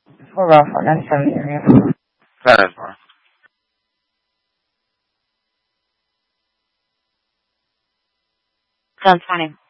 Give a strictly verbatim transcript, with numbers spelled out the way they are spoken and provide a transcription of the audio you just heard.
four oh four nine seven area. That is fine. Sounds funny.